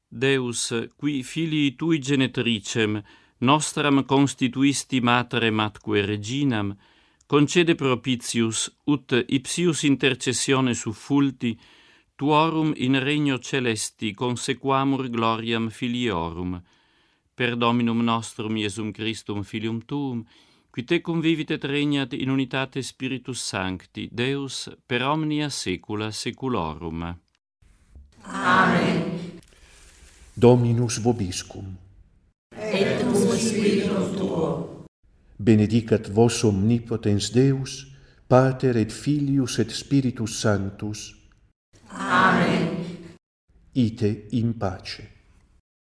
Deus, qui filii tui genetricem, nostram constituisti materem atque reginam, concede propitius, ut ipsius intercessione suffulti, tuorum in regno celesti consequamur gloriam filiorum. Per Dominum nostrum Iesum Christum Filium Tuum, qui te convivit et regnat in unitate Spiritus Sancti, Deus, per omnia saecula saeculorum. Amen. Dominus vobiscum. Et cum spiritum tuo. Benedicat vos omnipotens Deus, Pater et Filius et Spiritus Sanctus. Amen. Ite in pace.